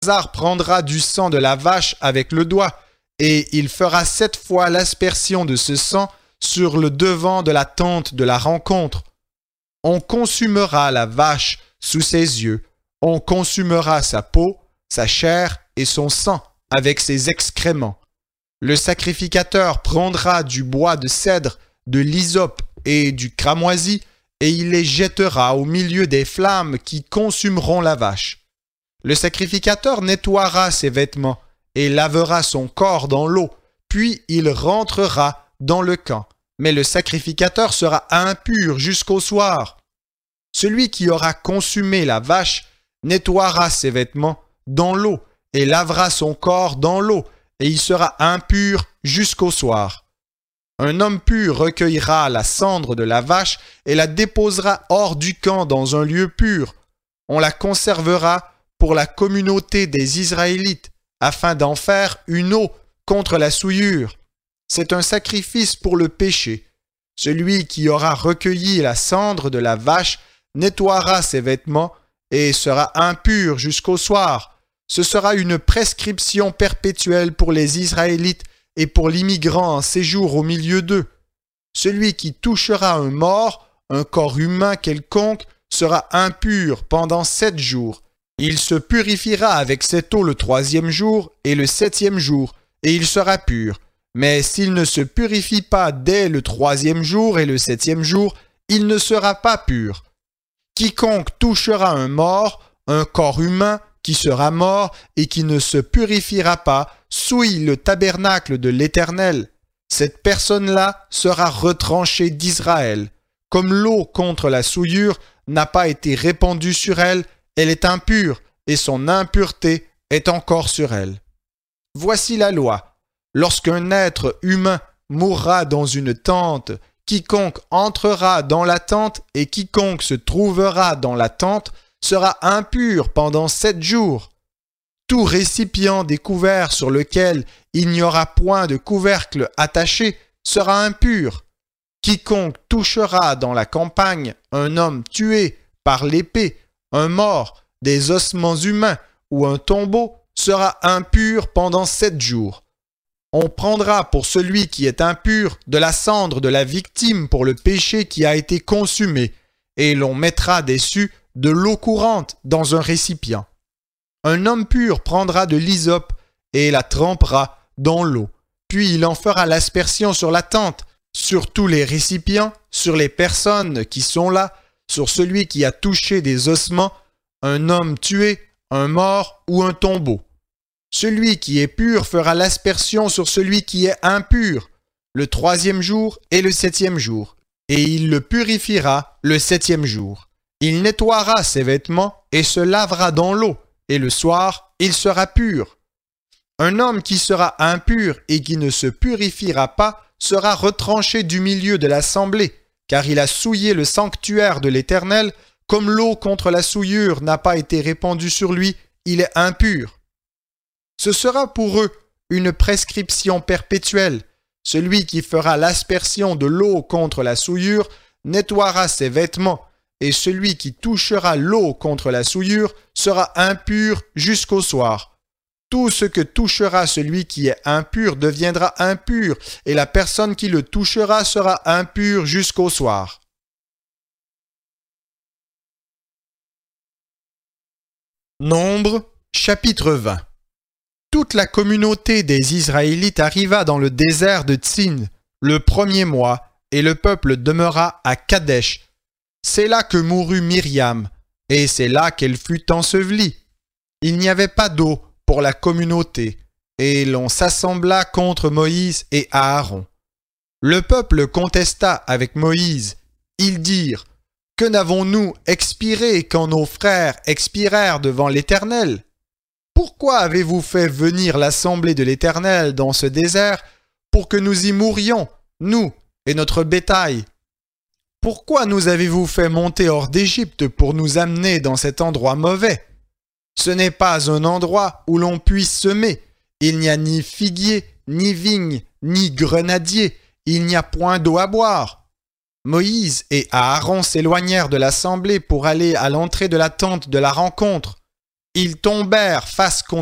Éléazar prendra du sang de la vache avec le doigt, et il fera 7 fois l'aspersion de ce sang sur le devant de la tente de la rencontre. On consumera la vache sous ses yeux, on consumera sa peau, sa chair et son sang avec ses excréments. Le sacrificateur prendra du bois de cèdre, de l'hysope et du cramoisi, et il les jettera au milieu des flammes qui consumeront la vache. Le sacrificateur nettoiera ses vêtements et lavera son corps dans l'eau, puis il rentrera dans le camp. Mais le sacrificateur sera impur jusqu'au soir. Celui qui aura consumé la vache nettoiera ses vêtements dans l'eau et lavera son corps dans l'eau, et il sera impur jusqu'au soir. Un homme pur recueillera la cendre de la vache et la déposera hors du camp dans un lieu pur. On la conservera pour la communauté des Israélites, afin d'en faire une eau contre la souillure. C'est un sacrifice pour le péché. Celui qui aura recueilli la cendre de la vache nettoiera ses vêtements et sera impur jusqu'au soir. Ce sera une prescription perpétuelle pour les Israélites et pour l'immigrant en séjour au milieu d'eux. Celui qui touchera un mort, un corps humain quelconque, sera impur pendant 7 jours. Il se purifiera avec cette eau le 3e jour et le 7e jour, et il sera pur. Mais s'il ne se purifie pas dès le 3e jour et le 7e jour, il ne sera pas pur. Quiconque touchera un mort, un corps humain, qui sera mort et qui ne se purifiera pas, souille le tabernacle de l'Éternel. Cette personne-là sera retranchée d'Israël. Comme l'eau contre la souillure n'a pas été répandue sur elle, elle est impure et son impureté est encore sur elle. Voici la loi. Lorsqu'un être humain mourra dans une tente, quiconque entrera dans la tente et quiconque se trouvera dans la tente sera impur pendant 7 jours. Tout récipient découvert sur lequel il n'y aura point de couvercle attaché sera impur. Quiconque touchera dans la campagne un homme tué par l'épée, un mort, des ossements humains ou un tombeau sera impur pendant 7 jours. On prendra pour celui qui est impur de la cendre de la victime pour le péché qui a été consumé, et l'on mettra dessus de l'eau courante dans un récipient. Un homme pur prendra de l'hysope et la trempera dans l'eau, puis il en fera l'aspersion sur la tente, sur tous les récipients, sur les personnes qui sont là, sur celui qui a touché des ossements, un homme tué, un mort ou un tombeau. Celui qui est pur fera l'aspersion sur celui qui est impur, le 3e jour et le 7e jour, et il le purifiera le 7e jour. Il nettoiera ses vêtements et se lavera dans l'eau, et le soir, il sera pur. Un homme qui sera impur et qui ne se purifiera pas sera retranché du milieu de l'assemblée, car il a souillé le sanctuaire de l'Éternel, comme l'eau contre la souillure n'a pas été répandue sur lui, il est impur. Ce sera pour eux une prescription perpétuelle. Celui qui fera l'aspersion de l'eau contre la souillure nettoiera ses vêtements, et celui qui touchera l'eau contre la souillure sera impur jusqu'au soir. Tout ce que touchera celui qui est impur deviendra impur, et la personne qui le touchera sera impure jusqu'au soir. Nombre, chapitre 20. Toute la communauté des Israélites arriva dans le désert de Tsin, le 1er mois, et le peuple demeura à Kadesh. C'est là que mourut Myriam, et c'est là qu'elle fut ensevelie. Il n'y avait pas d'eau pour la communauté, et l'on s'assembla contre Moïse et Aaron. Le peuple contesta avec Moïse. Ils dirent : « Que n'avons-nous expiré quand nos frères expirèrent devant l'Éternel ? Pourquoi avez-vous fait venir l'assemblée de l'Éternel dans ce désert pour que nous y mourions, nous et notre bétail ? Pourquoi nous avez-vous fait monter hors d'Égypte pour nous amener dans cet endroit mauvais ? Ce n'est pas un endroit où l'on puisse semer. Il n'y a ni figuier, ni vigne, ni grenadier. Il n'y a point d'eau à boire. » Moïse et Aaron s'éloignèrent de l'assemblée pour aller à l'entrée de la tente de la rencontre. Ils tombèrent face contre